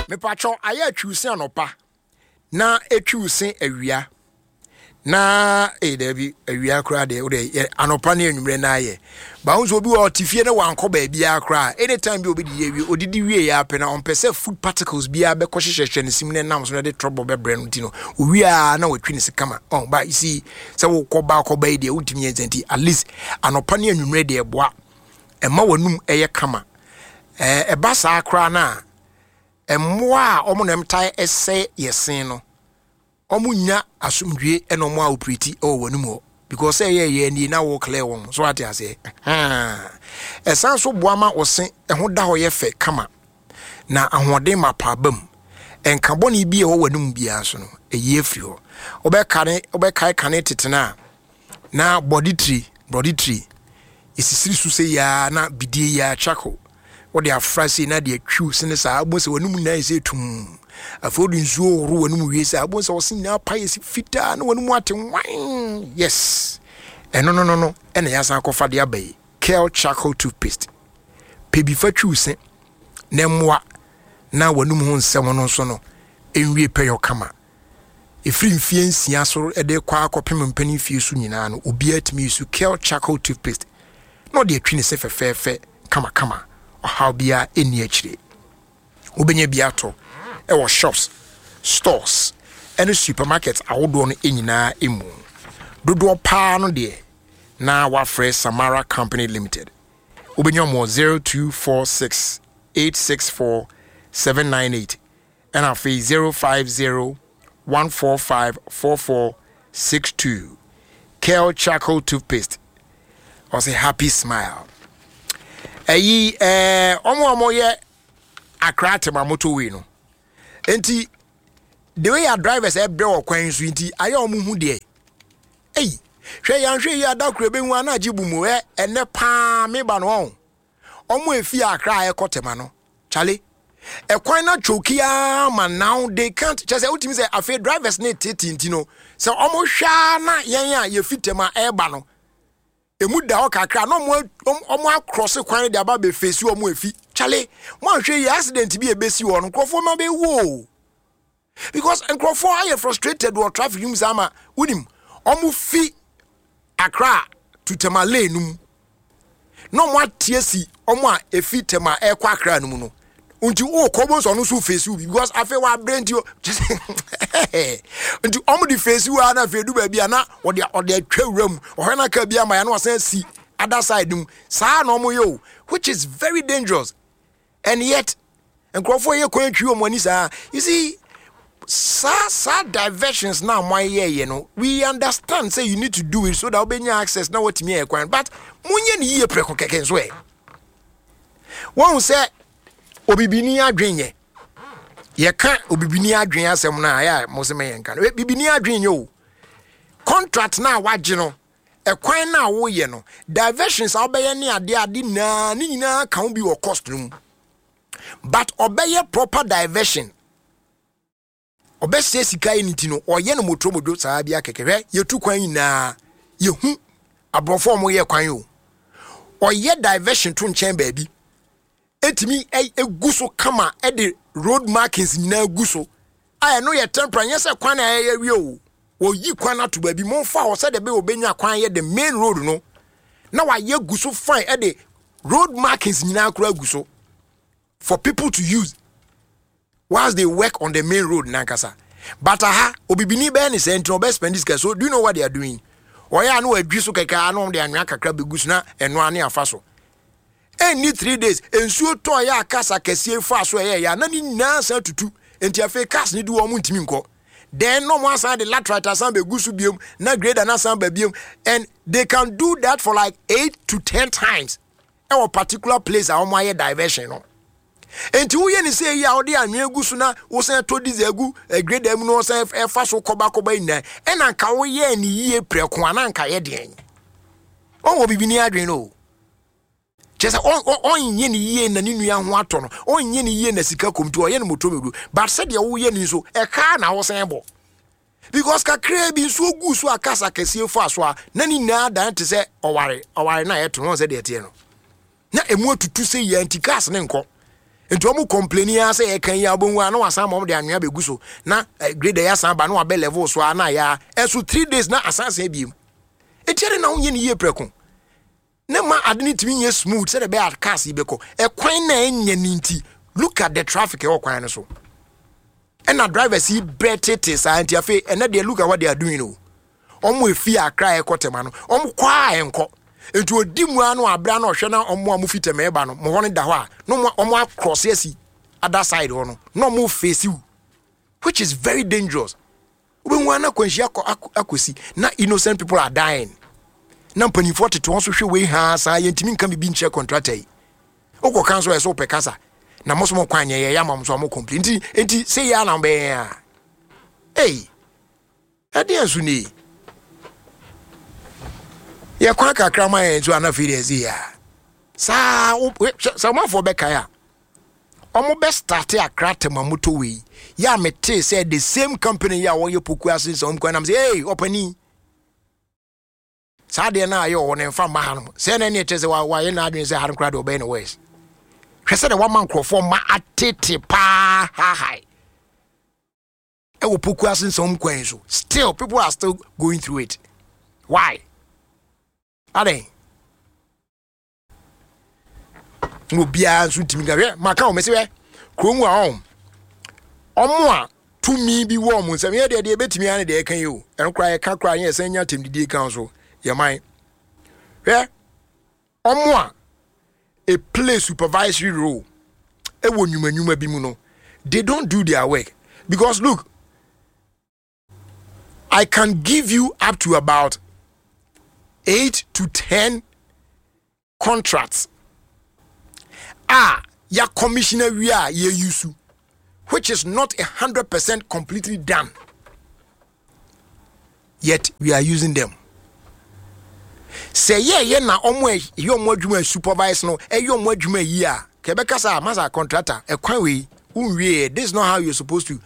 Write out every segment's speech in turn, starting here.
me pacho aya twusi anopa na etwusi awia na Debbie awia kra de anopa na enwumre na aye ba unzo obi wo tifie na wanko ba bia kra anytime bi obi di wie odidi wie ya pe na ompese food particles bia be ko hyehyehye ne sim ne nam so na de trouble be bre no ti no owia na watwi ne sikama ba you see se wo ko ba de utimi enti at least anopa na enwumre de eboa ema wanum eye kama eba sa kra na emmoa omo na mtai ese yesen no omunya asumdwe eno mo a operate wanum because ye ni na wo clear won so ati ase esan so boama osen ho da ho ye fe kama na ahoden mapa bam enkaboni bi e wo wanum bia so no eye firi ho obekare kane tetena na body tree isisiri su se ya na bidie ya chako wo de afrase na de atwu sene sa abose wanum na ise tum afodu nzuo ru wanum wiese abose wo sin na paye si fita na wanum ate wan yes no ene ya san kofa de abai Kel charcoal toothpaste pebi fatwu se na mmoa na wanum ho nsem no so no enwie peyo kama efiri mfie nsia so de kwa akopem mpani fie su nyina no obi atimi su Kel charcoal toothpaste no de atwi ne se fefefe kama how bia eni akire obenye bia to e wo shops stores and supermarkets awodo no enyina emu dodo pa no de na wa fresh Samara Company Limited obenye mo 0246864798 and afi 0501454462 Kel charcoal toothpaste or say happy smile omo ye akrate ma moto we no enti the way your drivers ebe o kwan so enti aye omo hu de hwe ya adakure be hu ana agibu mu ene pa me ba no omo efi akra ekotema no chale ekwan na chokia ma now they can't just say ultimate say afi drivers ne titi no so omo hwa na yen a ye fitema eba no emu da o kakra no omo across kwan de aba be face omo efi chale mo hwe ye accident bi ebesi wo no krofo ma be wo because krofo are frustrated with traffic news ama unim omo fi akra to Tamale num no mo atiesi omo a efi tema ekwa akra num no unti o kobo so no so face you because afi wa brand you just unti omo di face you na fe du ba bia na o de atwawram o hena ka bia ma ya na wasan si other side num sa na omo yo which is very dangerous and yet enkrofo ye kwan twi omo ani sa you see sa diversions now my ye no we understand say you need to do it so that obenya access na what me e kwan but munye ni ye preko keke so e won say obibini adwenye ye ka obibini adwen asem na ya mo se me ye nka obibini adwenye o contract na wage no e kwan na wo ye no diversions obeye ne ade na ni nyina kan bi wo cost no but obeye proper diversion obese sika eniti no oye no motromodo saa bia kekere ye tu kwan na ye hu abrofo mo ye kwan o oye diversion to nchen baabi etimi eguso kama e de road markings na guso aya no ye temperance yes kwan na ye wi o oyi kwan na to baabi mo fa ho se de be obenya kwan ye the main road no na wa ye guso fine e de road markings nyina akura guso for people to use whilst they work on the main road nankasa but obibini be ni say ntro be spend this so do you know what they are doing oya no adwiso keka anu de anwa kakra begusu na eno ane afaso any 3 days ensuo to ya akasa kasie fa so ya na ni nyina sa tutu enti afi kas ni du o mu ntimi nko then no one side the lateral san begusu biom na grader na san ba biom and they can do that for like 8 to 10 times a particular place a omo diversion no enti wo ye ni say ya odi anwe agusu na wo san to dizagu grader mu no san fa so koba ina e na nka wo ye ni yie preko ana nka ye den o bibini adwen no chese on ye ni yie na ni nua ho ato no on ye ni yie na sika komtu o ye no motomedu but said ye wo ye ni so e ka na wo san bo because kakra bi so gusu akasa kasie fo aso a na ni na dan te se oware na ye to no se de tie no na emu atutu se ye antigas ne nko Into omu complaining say e kan ya bonwa na wasan mom de anwea begu so na grade ya san ba na wabe level so na ya esu 3 days na asanse biem etiere na wonye ne ye preko ne ma ade ne timi ye smooth say the be at cars ibeko e kwan na enya ninti look at the traffic e kwan so and na drivers see betete science afi and they look at what they are doing o omo efi akra e kotema no omo kwa enko enti odimu anu abra na ohwe na omo amufite meba no mo hone da ho a no omo across yesi other side ho no mo face you, which is very dangerous. When one akosi na innocent people are dying na mpani 40 to so hwe we ha sa yentimi nka bi nche contractor yi okọ kanso eso pekasa na mo so mo kwanye ye ya mam so mo complain enti say ya na be ya eh ade ansu ni ya kwa kakra ma enso ana firi ezi ya sa mo for be kaya omo be start akra tema moto we ya mete say the same company ya wo ye poku asin so mko na say hey opani sa de na ayo won emfa ma hanu say na ne tese wa ye na adwen say hanu kra de obey no west hwese de one man crofo ma atete pa ha hai e wo poku asin so mko enso still people are still going through it. Why? Ade no bia nso timi gawe maka o mese we krom wa on omo a tumi bi wo mo nsem ye de betimi ane de kan yo enkra ye kakra ye senya temdidi kan so ye man we omo a play supervisory role e wo nyuma bi mu no they don't do their work because look, I can give you up to about 8 to 10 contracts ya commissioner we are ye yusu, which is not 100% completely done, yet we are using them. Say ye na omwe yo modwuma supervise no yo modwuma yi a kebeka sa masa contractor e kwan we unwie. This is not how you're supposed to,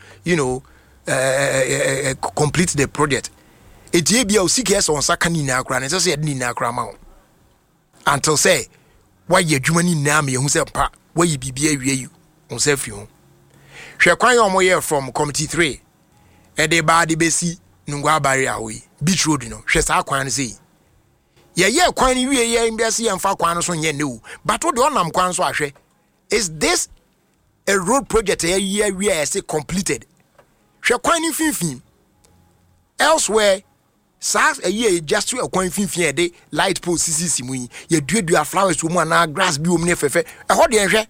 complete the project. Etie bia osike so nsaka ni na akra na say ni na akra ma until say why ye adwuma ni na me hu say pa why ye bibia awie you on say fi ho hwe kwan yo moye from committee 3 e de ba de besi nungwa bare awe beach road no hwe sa kwan say ye kwan ni wie ye mbese ye mfa kwan so nye ne o but wo de onam kwan so ahwe. Is this a road project ye wie say completed? Hwe kwan ni finfin elsewhere sa a year just to a coin finfin de light post sisi mu ye duadua flowers wo mu na grass bi wo mu ne fefe e ho de enhwe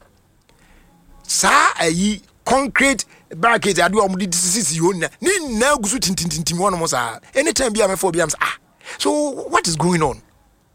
sa ayi concrete bracket ade wo mu di sisi ho na ni na gusu tintintintim wo no mo sa anytime bi am for bi am say so what is going on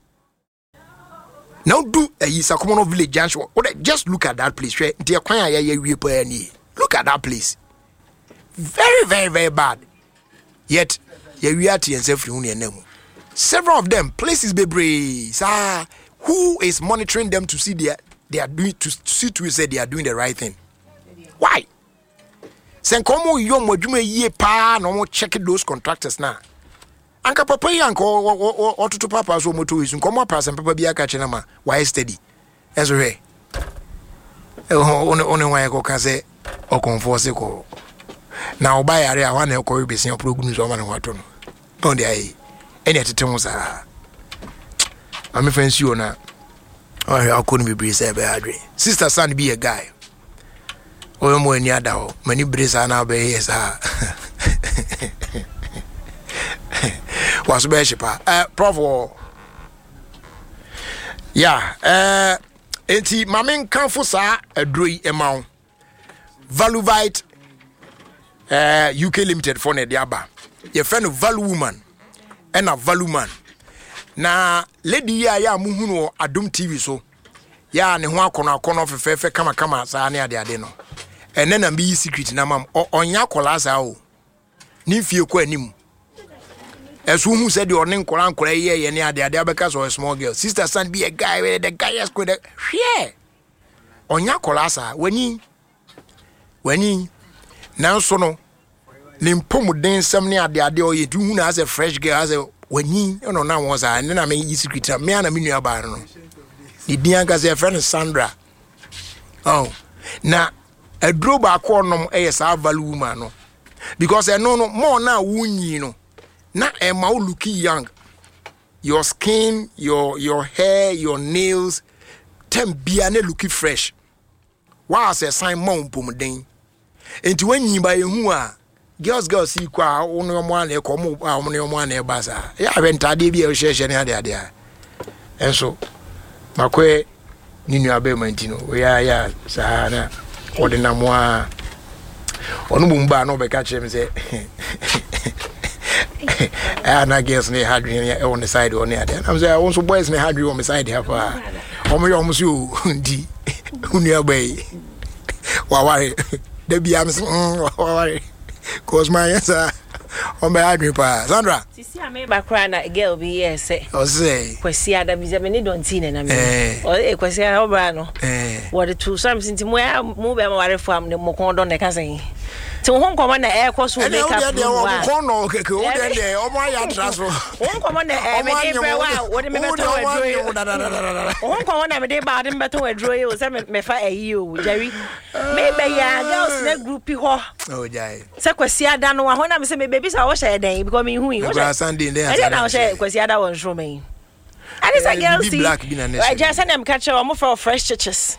now? Do ayi sa common village junction just look at that place where the kwan ya wie pa ni. Look at that place, very very very bad, yet we are several of them places bebre. Who is monitoring them to see they are doing to see to say they are doing the right thing? Why? Sen komo yo modwuma yie pa no mo check those contractors na. Anka papa yi anka otutu papa so moto isu komo pass papa bi aka chena ma why steady. Eso he. One why ko ka say o conforce ko. Na oba yare a wana ko be sin program so ma na wato no. On the eye. Any atete sa. Am fancy you na. Oh, I couldn't be breeze be adre. Sister son be a guy. Oh, mo ni ada ho. Mani breeze na be here sa. Was be shipa. Prof. Yeah, enti mamen kanfo sa adroi emaw. Valuvite UK Limited for ne diaba. Your friend of Value Woman and a Value Man. Na lady ya muhu no Adum TV so. Ya ne ho akona fefe kama sa ne ade no. Ene na bi secret na mam onya kola sa o. Ni fie ko anim. Esu hu said the onen kola ye ne ade abeka so a small girl. Sister son be a guy where the guy has quit. Share. Onya kola sa wani now so no limpomu den sam ne ade o ye tu hu na as a fresh girl as a wani no na won sa ne na me yi secret me na me nua ba no di dia ga say friend Sandra. Oh na aduro ba ko nom sa value woman no because no more na wunyi no na ma look young. Your skin, your hair, your nails, tem biane looking fresh. Wa say sign mom pomden. Enti when you buy hu a girls see kwa ono mo an e komo ono mo an e basa. Ya wentade bi e hye ne ade. Enso makwe ni nua be mantino. We ya sa na odina mo a onu bumba no be ka chere me say and I guess they had on the side on there. I'm saying, I also boys they had on the side here for almost you, D. Unia Bay. Why, there be worry. Cause my answer on my admin pa. Sandra. See, I made my crying a girl be yes. Or say, Quesia, that is a minute don't see any. Or a Quesia Obrano. What the two something to move and worry from the Mokondo, the cousin. To home come on the air course will make up the corner. Okay, oh my transfer. Won't come on the air, what a minute. Won't come on a day about him, but to a draw you, me fire you, Jerry. Maybe ya girls in a group. Oh, Jay. Sequesia done one when I'm saying babies are also a day becoming who you are Sunday there. I don't say Quesiada was from me. And it's a girl see black being I just send them catch a for fresh churches.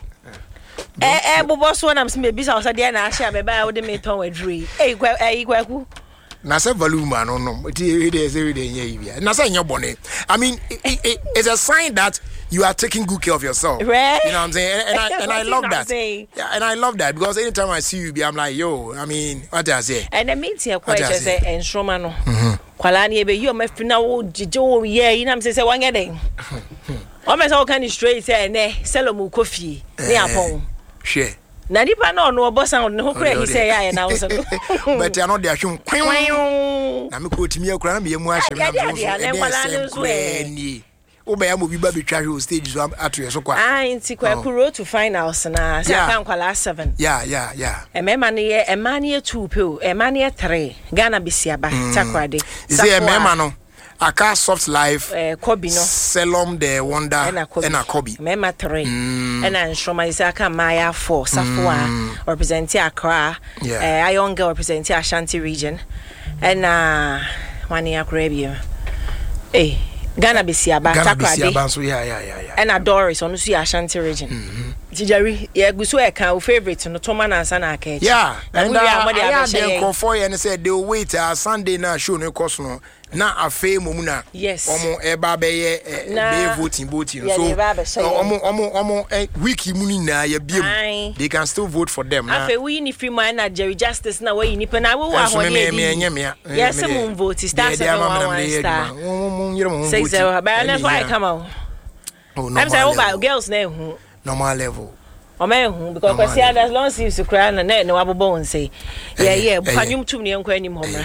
Boss one I'm maybe I was a dear na share me buy with me ton with dream. Kwaku. Na say value man no. It is every day here. Na say your bonnet. I mean it's a sign that you are taking good care of yourself. Right? You know what I'm saying? And I love that. Yeah, and I love that because anytime I see you I'm like, yo, I mean, what do I say? And the meet here quite just say instrument no. Kwalani ebe you me fina wo jijo ye, you know I'm say one getting. O me say o kan straight say na Salomu Kofi ni apon. Sure. Na nipa no no boss an no kura he say ya na so. But you know they ahwe kwen. Na me ko timi akura na me yemu ahwe na so. Oba ya mo bi ba betwa hwe stage so ato yeso kwa. Nti kwa road to finals na say kan kwala 7. Yeah. E me man ye 2 pe e man ye 3 Ghana bisiaba takrade. Say e me man no Aka Soft Life, Kobe no. Selom the Wonder, and a Kobe. Mema 3. And then Shoma Isaka Maya 4. Safua representing Accra. Iron Girl representing Ashanti region. And 1 year Caribbean. Ghana Bisiaba. Yeah. And Doris on the Ashanti region. Jerry, Gusu can favorite no Toman and Sana Cage. Yeah, and I had for and said they'll wait Sunday na show no cost no. Na afa momuna yes omo eba be voting so omo wiki muni na ya biem they can still vote for them na afa we ni free man na Jerry Justice na we ni pe na we wa ho me yes mo vote start 711 star 60 ba na why come out I'm say over girls na hu normal level o me hu because kwesi as long as you cry na na wabobo won say yeah bukanyum tum ne enko anim homra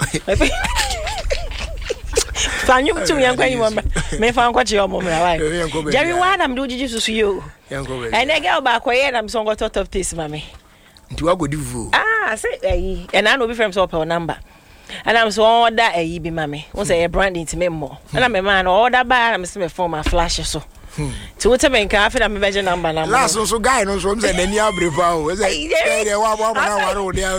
Fanyum tum yankwa yimba me fa nkwache yo momra why Jerry wana mdu jiji susu yo and girl ba koye na msongo top of this mame nti wa godi vu say and I no be friends up number and I'm so order bi mame won say branding to me more and me man order ba na me se me form a flash so to what me nka afi na me beje number last so guy no so me say nani abrefa o say dey wa na waro dey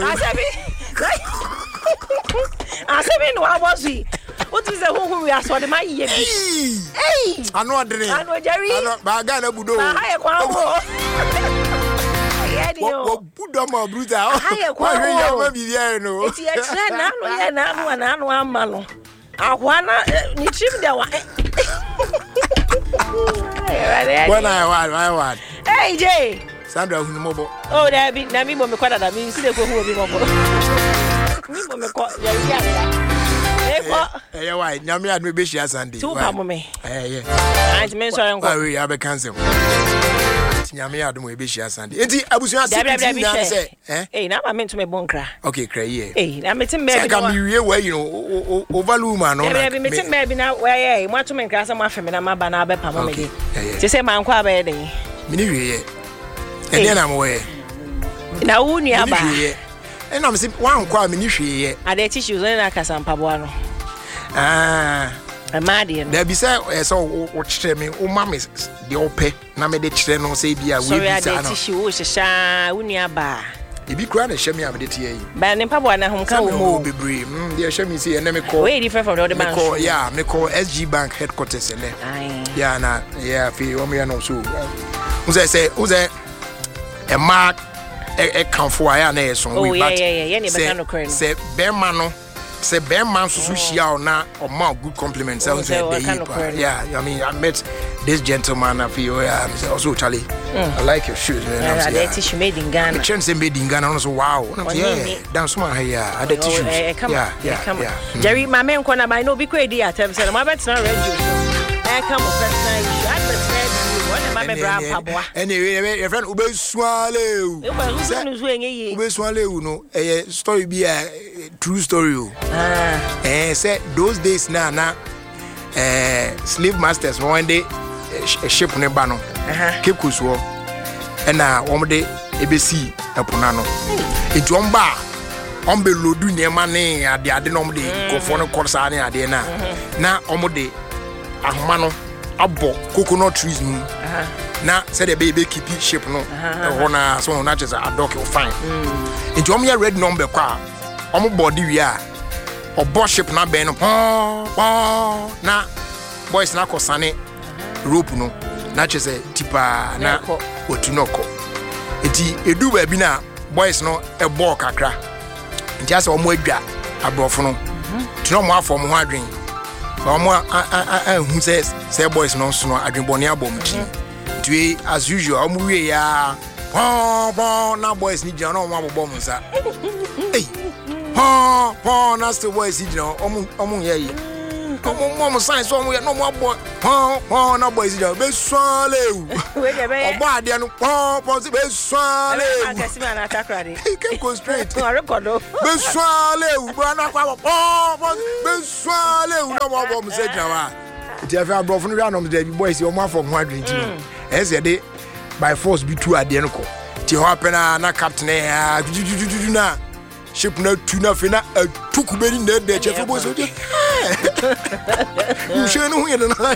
asabi no abosi what is the who we are so the my ye bi anu odere anu Jerry anu ba ga na budo ha ye kwa ho wo budo ma bruta ha ye kwa ho ya ma bi ya no eti e tre na anu ye na anu ama no ahwa na ni trim de wa when I want hey Jay Sandra hu mo bo oh da bi na mi bo me kwada da mi si de ko hu obi mo bo mi bo me ko ya yeah, why? Nyame adu be shia Sunday. Two pa mo me. Yeah. Anti men so enko. We have cancel. Nyame adu mo be shia Sunday. Enti abusuan security na say, na ma mentu me bonkra. Okay, cry here. Na metim be bi. Ka mi wie where you know overlook man no. Yeah, metim be bi na where mo atu men kra say mo afeme na ma ba na be pa mo me dey. Ti say man kwa ba dey. Me ni wie. Ene na mo we. Na wu ni aba. And I'm saying, one quam in you. Are there tissues in a casampabo? Amadi. There be say so watch me o mama the ope na me de kire no say bia we bi sa no. So tissue wo hyehyɛ unia ba. E bi kura na hye me abede tie yi. Ba ne pabo na hom ka wo mo. Bebre. Dey hye me say ene me call. We different from the other bank. Yeah, me call SG Bank headquarters ene. Yeah na yeah fi o me no so. Uze e mark e kan fo aya na yeso we but yeah ne be no kren say be ma no say be man so shia na o ma good compliment say yeah I mean I met this gentleman I feel also Charlie I like your shoes man that tissue made in Ghana the chance made in Ghana so wow yeah dance man yeah the tissues yeah Jerry my man kona by no be kwedi atem say my bet na radio come on personal issue advertise one my bra paboa anyway your friend ubeswale no story be a true story say those days na slave masters one day a ship ne ba no Cape Coast wo na wo de ebesi epona no etu omba ombe lodu niema ne ade no de kofo no korsa ne ade na omde ahoma no abo coconut trees mu na said the baby keep shape no na so na just a dog fine into om ya red number kwa om body wi a obo shape na ben no na boys na kosane rope no na chese tipa na otunoko enti edu ba bi na boys no ebo kakra nti ase om adwa abrofo no tino mo afọ mo ho adwen who says say boys no so adwenbone abom ti tue as usual am we ya na boys ni jana no abobom nsa hey na still boys ni jana omu ye omu science omu ye no mo boy na boys ni jana be swalewu obo ade no si be swalewu agasi na atakrade can go straight record be swalewu bro na kwa be swalewu no mo bom se jana ti afi abrofo no ya no de boys omu afọ ho adwenti no ese de by force be two ade no ko ti ho apena na captain na ship na tu na fe na atuku be ni na de chefo boys o de you show no here na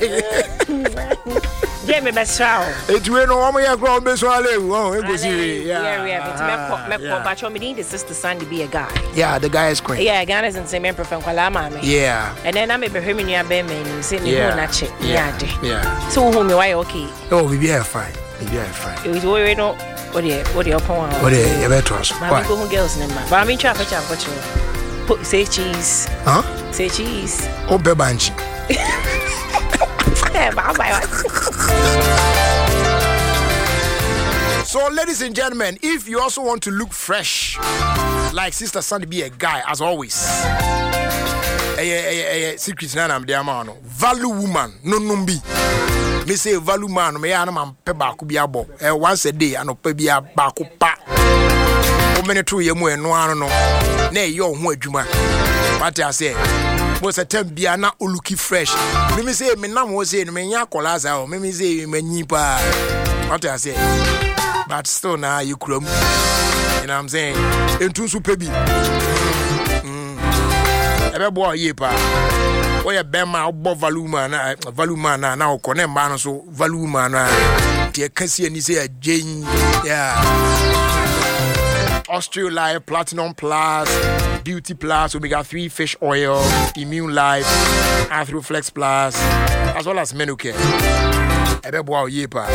je me be sao etuwe no omo ya ground be so alewu e go see yeah me but you need the sister Sandy be a guy yeah the guy is great yeah Ghana is in same prefer kwala mama yeah and then I me be him ni abe me ni say ni ho na che yeah so who me why okay oh we be fine we no what the upon what the better us why go girls name but I mean try for say cheese say cheese oh be banchi so ladies and gentlemen, if you also want to look fresh like Sister Sandy be a guy as always secret na am there man value woman no numbi me say value man me ya na man pe ba ko bi abo once a day anopa bi ba ko pa o mene to ye mu eno ano no na e yo ho adwuma what I say was a temp bia na oluki fresh me say me nam wo say me nya kola za o me say me nyi pa what I say but still now you kram you know what I'm saying entu so pe bi ebe bo ye pa o ye be ma obo value man na o ko ne mba no so value man na tie kasi ani say agen yeah Austral Life, Platinum Plus, Beauty Plus, Omega-3 Fish Oil, Immune Life, Arthroflex Plus, as well as Menucare. Ebeboa Yepa.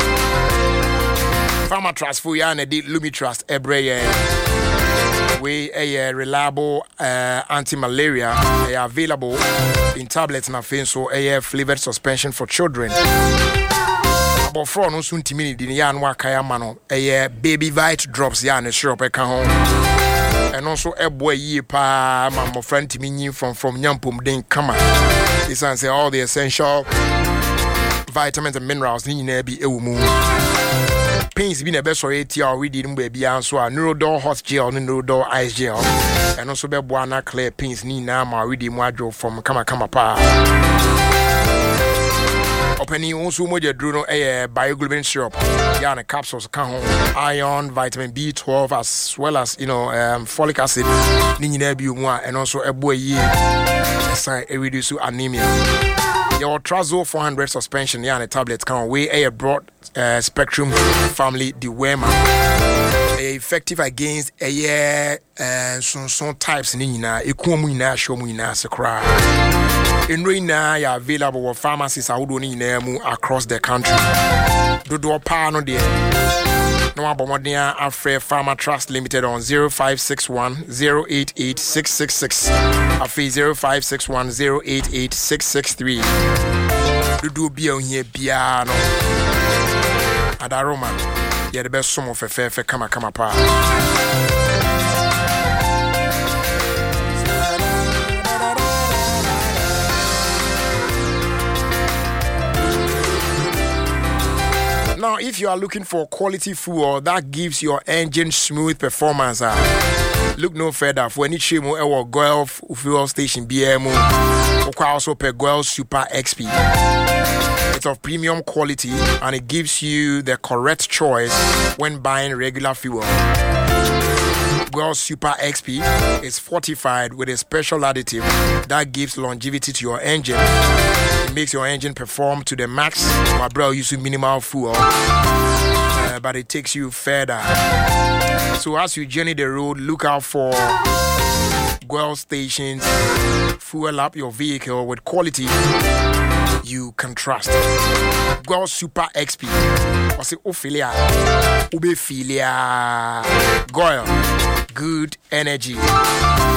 Pharma Trust for ya and Lumi Trust Ebreye. We a reliable anti-malaria available in tablets and so a flavored suspension for children. But for no soon timini din ya no akaya mano baby vite drops ya ne syrup e ka ho and also ebo yi pa ma mo friend timini from nyampom den kama this and say all the essential vitamins and minerals ni na bi ewu mu pains bi na be so eti already no ba bia so a Neurodol hot gel no Neurodol ice gel and also be bo na clear pains ni na ma already mu adwo from kama pa penny also moja druno bioglobin syrup. Yeah, capsules can iron, vitamin B12 as well as folic acid. Ninyina bi umwa and also a boy reduce anemia. Your Trazol 400 suspension and a tablet can weigh a broad spectrum family dewormer. Effective against some types nina ekumuna show muina sekra. In Rina, you are available with pharmacies across the country. Dodo Pano dear. No Abomodia Afre Pharma Trust Limited on 0561 088 666. Afi 0561 088 663. Dodo Bion here piano. Adaroma. You're the best sum of a fair kama pa. Now, if you are looking for quality fuel that gives your engine smooth performance, look no further for any chimo or Gulf fuel station BMO or also per Gulf Super XP. It's of premium quality and it gives you the correct choice when buying regular fuel. Gulf Super XP is fortified with a special additive that gives longevity to your engine. It makes your engine perform to the max while bro using minimal fuel, but it takes you further. So as you journey the road, look out for Gulf stations. Fuel up your vehicle with quality you can trust. Gulf Super XP. Or say Ophelia, Ubephilia, Goyle, good energy.